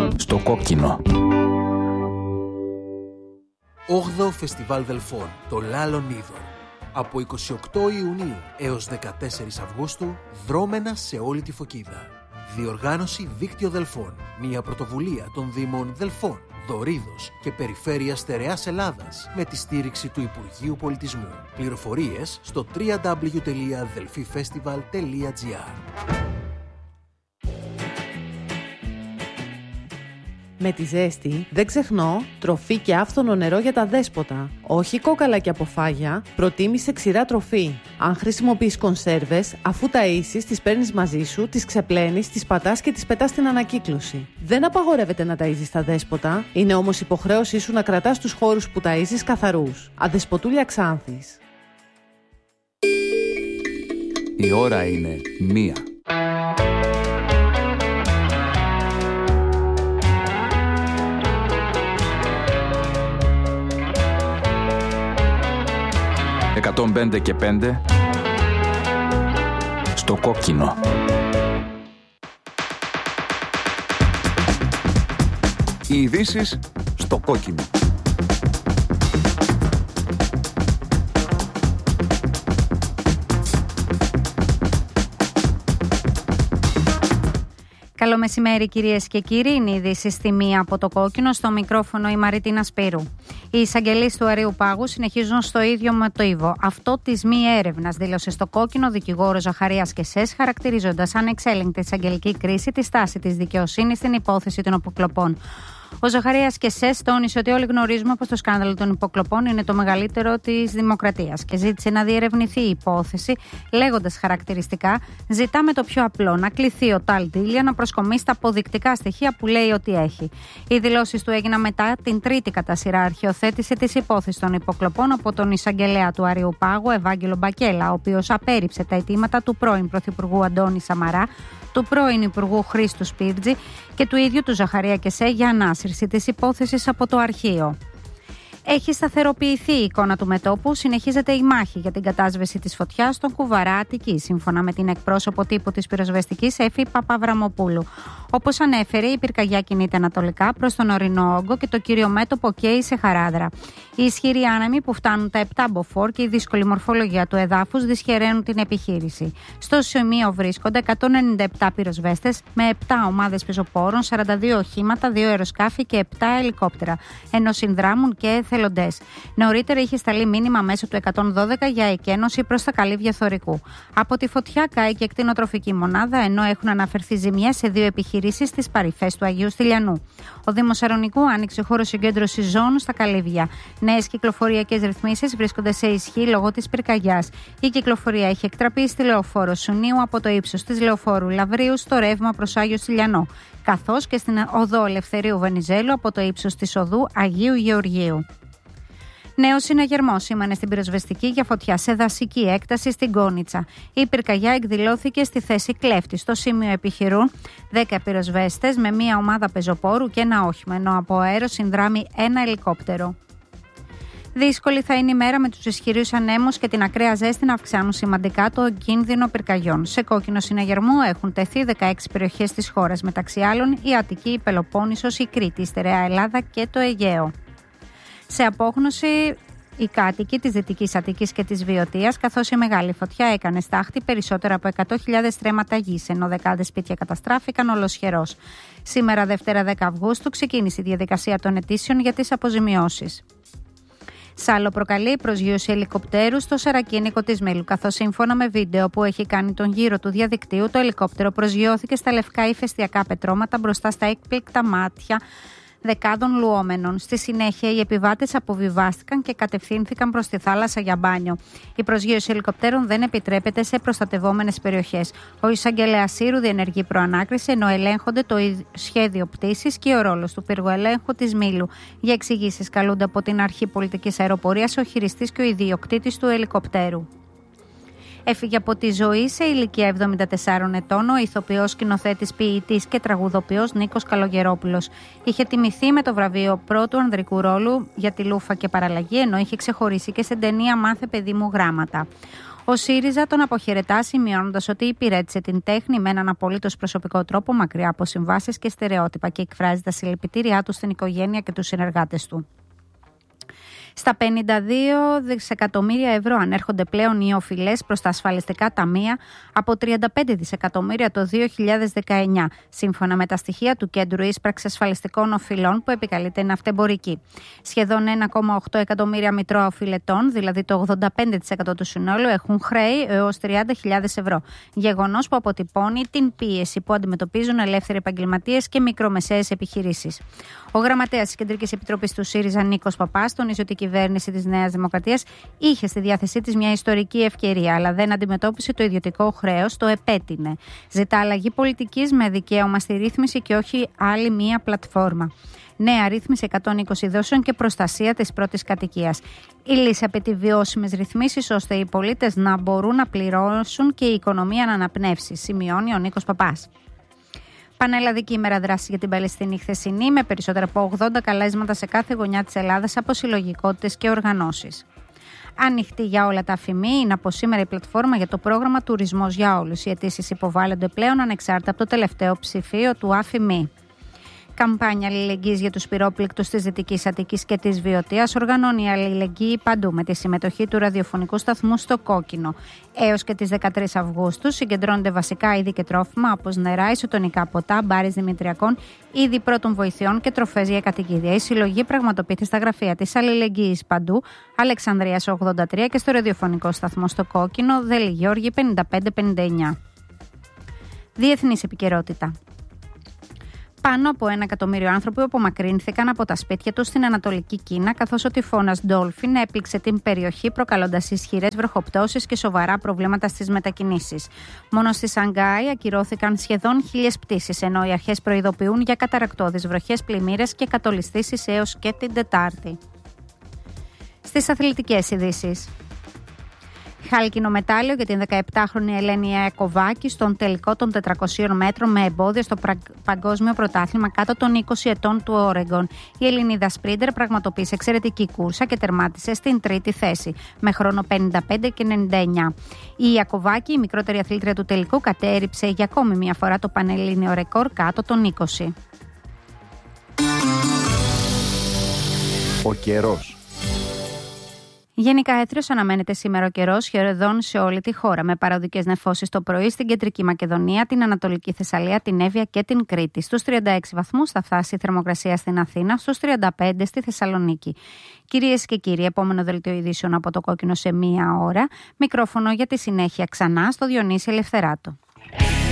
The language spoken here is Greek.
Στο κόκκινο. 8ο Φεστιβάλ Δελφών, το Λάλων Είδωρ. Από 28 Ιουνίου έως 14 Αυγούστου, δρόμενα σε όλη τη Φωκίδα. Διοργάνωση Δίκτυο Δελφών. Μια πρωτοβουλία των Δήμων Δελφών, Δωρίδος και Περιφέρειας Στερεάς Ελλάδας με τη στήριξη του Υπουργείου Πολιτισμού. Πληροφορίες στο www.delfifestival.gr. Με τη ζέστη δεν ξεχνώ τροφή και άφθονο νερό για τα δέσποτα. Όχι κόκαλα και αποφάγια, προτίμησε ξηρά τροφή. Αν χρησιμοποιείς κονσέρβες, αφού ταΐσεις, τις παίρνεις μαζί σου, τις ξεπλένεις, τις πατάς και τις πετάς στην ανακύκλωση. Δεν απαγορεύεται να ταΐζεις τα δέσποτα, είναι όμως υποχρέωσή σου να κρατάς τους χώρους που ταΐζεις καθαρούς. Αδεσποτούλια Ξάνθης. Η ώρα είναι 1. «105 και 5» στο κόκκινο. Οι ειδήσεις στο κόκκινο. Καλό μεσημέρι κυρίες και κύριοι, είναι η είδηση στη μία από το κόκκινο, στο μικρόφωνο η Μαρίτινα Σπύρου. Οι εισαγγελείς του Αρείου Πάγου συνεχίζουν στο ίδιο μοτίβο. Αυτό της μη έρευνας, δήλωσε στο κόκκινο δικηγόρος Ζαχαρίας Κεσές, χαρακτηρίζοντας ανεξέλεγκτη εισαγγελική κρίση τη στάση της δικαιοσύνης στην υπόθεση των υποκλοπών. Ο Ζαχαρίας Κεσές τόνισε ότι όλοι γνωρίζουμε πως το σκάνδαλο των υποκλοπών είναι το μεγαλύτερο της δημοκρατίας και ζήτησε να διερευνηθεί η υπόθεση, λέγοντας χαρακτηριστικά: «Ζητάμε το πιο απλό, να κληθεί ο Ταλ Ντίλια να προσκομίσει στα αποδεικτικά στοιχεία που λέει ότι έχει». Οι δηλώσεις του έγιναν μετά την τρίτη κατά σειρά αρχιοθέτηση της υπόθεσης των υποκλοπών από τον εισαγγελέα του Αρείου Πάγου, Ευάγγελο Μπακέλα, ο οποίος απέρριψε τα αιτήματα του πρώην Πρωθυπουργού Αντώνη Σαμαρά, του πρώην Υπουργού Χρήστου Σπίρτζη και του ίδιου του Ζαχαρία Κεσέ για ανάσυρση της υπόθεσης από το αρχείο. Έχει σταθεροποιηθεί η εικόνα του μετώπου, συνεχίζεται η μάχη για την κατάσβεση της φωτιάς στον Κουβαρά Αττική, σύμφωνα με την εκπρόσωπο τύπου της πυροσβεστικής Έφη Παπαβραμοπούλου. Όπως ανέφερε, η πυρκαγιά κινείται ανατολικά προς τον ορεινό όγκο και το κύριο μέτωπο καίει σε χαράδρα. Οι ισχυροί άνεμοι που φτάνουν τα 7 μποφόρ και η δύσκολη μορφολογία του εδάφους δυσχεραίνουν την επιχείρηση. Στο σημείο βρίσκονται 197 πυροσβέστες με 7 ομάδες πεζοπόρων, 42 οχήματα, 2 αεροσκάφη και 7 ελικόπτερα, ενώ συνδράμουν και εθελοντές. Νωρίτερα είχε σταλεί μήνυμα μέσω του 112 για εκένωση προς τα καλύβια θωρικού. Από τη φωτιά κάει και κτηνοτροφική μονάδα, ενώ έχουν αναφερθεί ζημιές σε 2 επιχειρήσεις στις παρυφές του Αγίου Στυλιανού. Ο Δήμος Αρωνικού άνοιξε χώρο συγκέντρωσης ζώων στα καλύβια. Νέες κυκλοφοριακές ρυθμίσεις βρίσκονται σε ισχύ λόγω της πυρκαγιάς. Η κυκλοφορία έχει εκτραπεί στη λεωφόρο Σουνίου από το ύψος της λεωφόρου Λαβρίου στο ρεύμα προς Άγιο Στυλιανό, καθώς και στην οδό Ελευθερίου Βενιζέλου από το ύψος της οδού Αγίου Γεωργίου. Νέο συναγερμό σήμανε στην πυροσβεστική για φωτιά σε δασική έκταση στην Κόνιτσα. Η πυρκαγιά εκδηλώθηκε στη θέση κλέφτη. Στο σημείο επιχειρούν 10 πυροσβέστες με μία ομάδα πεζοπόρου και ένα όχημα, ενώ από αέρο συνδράμει ένα ελικόπτερο. Δύσκολη θα είναι η μέρα με τους ισχυρούς ανέμους και την ακραία ζέστη να αυξάνουν σημαντικά το κίνδυνο πυρκαγιών. Σε κόκκινο συναγερμό έχουν τεθεί 16 περιοχές της χώρας, μεταξύ άλλων η Αττική, η Πελοπόννησος, η Κρήτη, η Στερεά Ελλάδα και το Αιγαίο. Σε απόγνωση, οι κάτοικοι της Δυτικής Αττικής και της Βιωτίας, καθώς η μεγάλη φωτιά έκανε στάχτη περισσότερα από 100.000 στρέμματα γης, ενώ δεκάδες σπίτια καταστράφηκαν ολοσχερώς. Σήμερα, Δευτέρα 10 Αυγούστου, ξεκίνησε η διαδικασία των αιτήσεων για τις αποζημιώσεις. Σάλο προκαλεί η προσγείωση ελικοπτέρου στο σαρακίνικο της Μήλου, καθώς σύμφωνα με βίντεο που έχει κάνει τον γύρο του διαδικτύου, το ελικόπτερο προσγειώθηκε στα λευκά ηφαιστειακά πετρώματα μπροστά στα έκπληκτα μάτια δεκάδων λουόμενων. Στη συνέχεια, οι επιβάτες αποβιβάστηκαν και κατευθύνθηκαν προς τη θάλασσα για μπάνιο. Η προσγείωση ελικοπτέρων δεν επιτρέπεται σε προστατευόμενες περιοχές. Ο εισαγγελέας Σύρου διενεργεί προανάκριση, ενώ ελέγχονται το σχέδιο πτήσης και ο ρόλος του πυργοελέγχου της Μήλου. Για εξηγήσεις καλούνται από την Αρχή Πολιτικής Αεροπορίας ο χειριστής και ο ιδιοκτήτης του ελικοπτέρου. Έφυγε από τη ζωή σε ηλικία 74 ετών ο ηθοποιός, σκηνοθέτης, ποιητής και τραγουδοποιός Νίκος Καλογερόπουλος. Είχε τιμηθεί με το βραβείο πρώτου ανδρικού ρόλου για τη Λούφα και Παραλλαγή, ενώ είχε ξεχωρίσει και στην ταινία «Μάθε παιδί μου γράμματα». Ο ΣΥΡΙΖΑ τον αποχαιρετά, σημειώνοντας ότι υπηρέτησε την τέχνη με έναν απολύτως προσωπικό τρόπο, μακριά από συμβάσεις και στερεότυπα, και εκφράζει τα συλληπιτήριά του στην οικογένεια και τους συνεργάτες του. Στα 52 δισεκατομμύρια ευρώ ανέρχονται πλέον οι οφειλές προς τα ασφαλιστικά ταμεία από 35 δισεκατομμύρια το 2019, σύμφωνα με τα στοιχεία του Κέντρου Ίσπραξης Ασφαλιστικών Οφειλών που επικαλείται ναυτεμπορική. Σχεδόν 1,8 εκατομμύρια μητρώα οφειλετών, δηλαδή το 85% του συνόλου, έχουν χρέη έως 30.000 ευρώ. Γεγονός που αποτυπώνει την πίεση που αντιμετωπίζουν ελεύθεροι επαγγελματίες και μικρομεσαίες επιχειρήσεις. Ο γραμματέας της Κεντρικής Επιτροπής του ΣΥΡΙΖΑ, Νίκος Παπάς, τονίζει ότι η κυβέρνηση της Νέας Δημοκρατίας είχε στη διάθεσή της μια ιστορική ευκαιρία, αλλά δεν αντιμετώπισε το ιδιωτικό χρέος, το επέτεινε. Ζητά αλλαγή πολιτικής με δικαίωμα στη ρύθμιση και όχι άλλη μία πλατφόρμα. Νέα ρύθμιση 120 δόσεων και προστασία της πρώτης κατοικίας. Η λύση απαιτεί βιώσιμες ρυθμίσεις ώστε οι πολίτες να μπορούν να πληρώσουν και η οικονομία να αναπνεύσει, σημειώνει ο Νίκος Παπάς. Πανελλαδική ημέρα δράση για την Παλαιστίνη χθεσινή, με περισσότερα από 80 καλέσματα σε κάθε γωνιά της Ελλάδας από συλλογικότητες και οργανώσεις. Ανοιχτή για όλα τα ΑΦΗΜΗ είναι από σήμερα η πλατφόρμα για το πρόγραμμα Τουρισμός για Όλους. Οι αιτήσεις υποβάλλονται πλέον ανεξάρτητα από το τελευταίο ψηφίο του ΑΦΗΜΗ. Καμπάνια αλληλεγγύης για τους πυρόπληκτους της Δυτικής Αττικής και της Βιωτίας οργανώνει αλληλεγγύη παντού με τη συμμετοχή του ραδιοφωνικού σταθμού στο Κόκκινο. Έως και τις 13 Αυγούστου συγκεντρώνονται βασικά είδη και τρόφιμα όπως νερά, ισοτονικά ποτά, μπάρες δημητριακών, είδη πρώτων βοηθειών και τροφές για κατοικίδια. Η συλλογή πραγματοποιείται στα γραφεία της αλληλεγγύης παντού, Αλεξανδρίας 83 και στο ραδιοφωνικό σταθμό στο Κόκκινο, Δέλη Γεώργη 55-59. Διεθνής επικαιρότητα. Πάνω από 1 εκατομμύριο άνθρωποι απομακρύνθηκαν από τα σπίτια τους στην Ανατολική Κίνα, καθώς ο τυφώνας Ντόλφιν έπληξε την περιοχή, προκαλώντας ισχυρές βροχοπτώσεις και σοβαρά προβλήματα στις μετακινήσεις. Μόνο στη Σανγκάη ακυρώθηκαν σχεδόν 1.000 πτήσεις, ενώ οι αρχές προειδοποιούν για καταρρακτώδεις βροχές, πλημμύρες και κατολιστήσεις έως και την Τετάρτη. Στις αθλητικές ειδήσεις. Χάλκινο μετάλλιο για την 17χρονη Ελένη Ιακωβάκη στον τελικό των 400 μέτρων με εμπόδιο στο Παγκόσμιο Πρωτάθλημα κάτω των 20 ετών του Όρεγκον. Η Ελληνίδα σπρίντερ πραγματοποίησε εξαιρετική κούρσα και τερμάτισε στην τρίτη θέση με χρόνο 55 και 99. Η Ιακωβάκη, η μικρότερη αθλήτρια του τελικού, κατέριψε για ακόμη μια φορά το πανελλήνιο ρεκόρ κάτω των 20. Ο καιρός. Γενικά έθριος αναμένεται σήμερα ο καιρός σχεδόν σε όλη τη χώρα, με παραδικές νεφώσεις το πρωί στην Κεντρική Μακεδονία, την Ανατολική Θεσσαλία, την Εύβοια και την Κρήτη. Στους 36 βαθμούς θα φτάσει η θερμοκρασία στην Αθήνα, στους 35 στη Θεσσαλονίκη. Κυρίες και κύριοι, επόμενο δελτίο ειδήσεων από το Κόκκινο σε μία ώρα. Μικρόφωνο για τη συνέχεια ξανά στο Διονύση Ελευθεράτο.